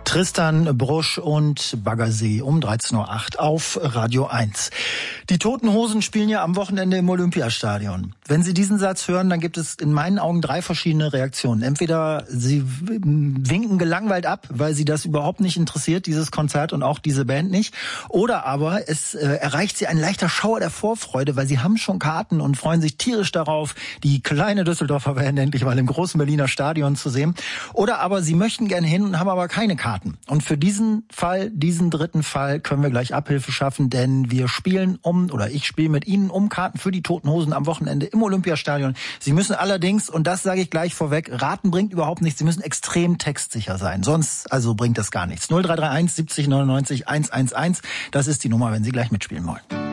Tristan Brusch und Baggersee um 13.08 Uhr auf Radio 1. Die Toten Hosen spielen ja am Wochenende im Olympiastadion. Wenn Sie diesen Satz hören, dann gibt es in meinen Augen 3 verschiedene Reaktionen. Entweder Sie winken gelangweilt ab, weil Sie das überhaupt nicht interessiert, dieses Konzert und auch diese Band nicht. Oder aber es erreicht Sie ein leichter Schauer der Vorfreude, weil Sie haben schon Karten und freuen sich tierisch darauf, die kleine Düsseldorfer Band endlich mal im großen Berliner Stadion zu sehen. Oder aber Sie möchten gerne hin und haben aber keine Karten. Und für diesen Fall, diesen dritten Fall, können wir gleich Abhilfe schaffen, denn wir spielen ich spiele mit Ihnen um Karten für die Toten Hosen am Wochenende im Olympiastadion. Sie müssen allerdings, und das sage ich gleich vorweg, raten bringt überhaupt nichts, Sie müssen extrem textsicher sein. Sonst bringt das gar nichts. 0331 70 99 111, das ist die Nummer, wenn Sie gleich mitspielen wollen.